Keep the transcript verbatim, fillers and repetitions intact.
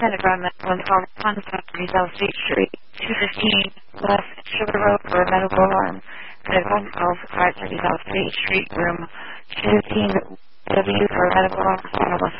Pentagon one twelve one fifty South State Street, two fifteen West Sugar Road for a medical alarm. Pentagon twelve five thirty South State Street, room two fifteen W for a medical alarm.